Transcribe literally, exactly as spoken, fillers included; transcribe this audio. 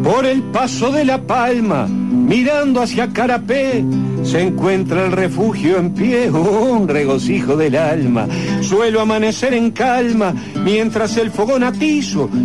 Por el paso de la Palma, mirando hacia Carapé, se encuentra el refugio en pie, un regocijo del alma. Suelo amanecer en calma, mientras el fogón atizo